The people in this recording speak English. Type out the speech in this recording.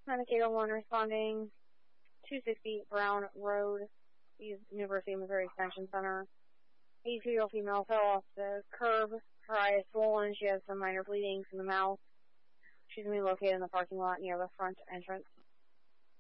Medicaid 1 responding 260 Brown Road, University of Missouri Extension Center. 82-year-old female fell off the curb. Her eye is swollen. She has some minor bleeding from the mouth. She's going to be located in the parking lot near the front entrance.